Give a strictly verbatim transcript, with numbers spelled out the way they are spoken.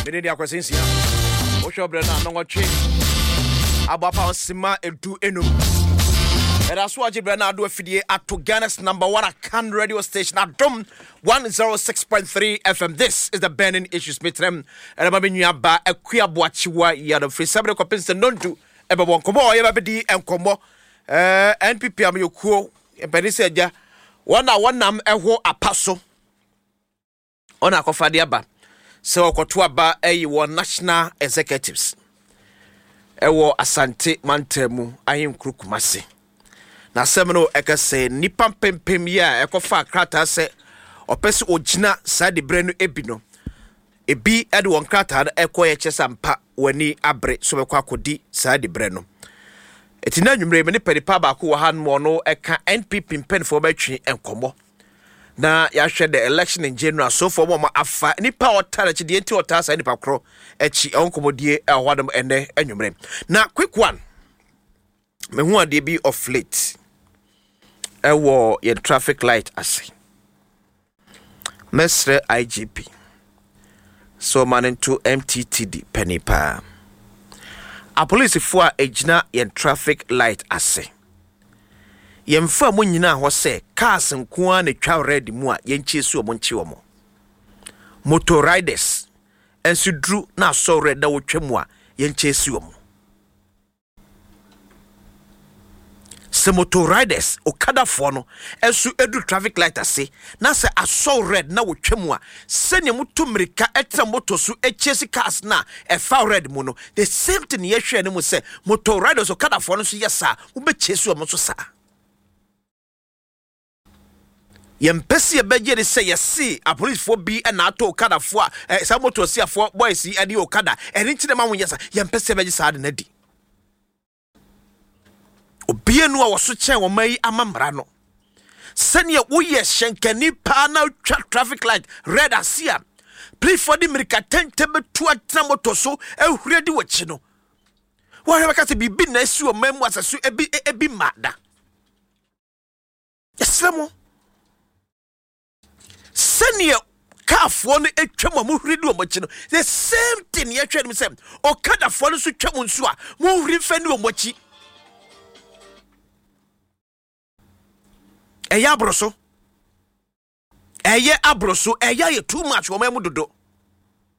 Mede dia kwasensia. Wo hwe brana no ngotwe. Abapa sima edu enum. Era so age brana do afidie ato Ghana's number one Akan radio station Adom one oh six point three F M. This is the Burning Issues Metrem. Era ma benua ba akua boachiwa ya do free sabre kopinse nondu ebe bon komo ye ba bedi enkomo eh N P P am yokuo epeni se agya wona wonam eho apaso ona akofade aba se okoto aba eyi wo national executives ewo Asante Mantemu ayenkru Kumase na semno ekase nipa pempem ya ekofa krata se opese ogina sade brenu ebino ebi ede won krata na ekoye chesampa wani abre so bekwa kodi sade brenu etina nwumre me ne pedipa ba ko han mo no eka N P P mpenfo batwi enkomo na ya hwe the election in general so for mo afa nipa otara chi de enti otara sa nipa kro echi onkomodie ehwadom ene anwumre na quick one me hu ade bi of late ewo ye traffic light ase Mestre I G P so man to M T T D penipa a police for ejina ye traffic light ase yemfa mo nyina ho se cars nko a na twa red mu a yenchi su omo nchi omo motor riders ensu dru na so red da wo twa mu a yenchi su omo se motor riders okada fo no ensu edu traffic light ase na se aso red na wo twa mu a se ne muto mirika etra motor su echesi cars na e fa red mu no the same thing ye hwe ne mu se motor riders okada fo no so yesa wo be chesu omo so sa yempesi ebeje de say yesi a police for bi e na ato okada fo a sa motor sia fo boys yi ade okada eni nti de ma won yesa yempesi ebeje sa de na di obienu a woso chen wo mai amamra no sene wo ye shenkani pa na traffic light red asia please for the mirika tente betu atna motor so ehuri di wachi no wo he baka se bibi na esi o mamu asasu ebi ebi mada yesremo senior carfo no etwa mo huri di o machi no the same thing ye twa me say okada fo no so twa mo nsu a mo huri fa ni o machi eya abroso eye abroso eya ye too much wo mamu dodo